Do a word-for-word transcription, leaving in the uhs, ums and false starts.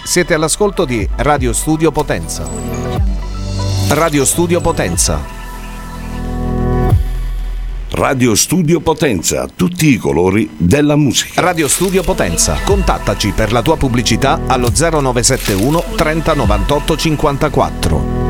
Siete all'ascolto di Radio Studio Potenza. Radio Studio Potenza. Radio Studio Potenza, tutti i colori della musica. Radio Studio Potenza. Contattaci per la tua pubblicità allo zero nove sette uno trenta novantotto cinquantaquattro.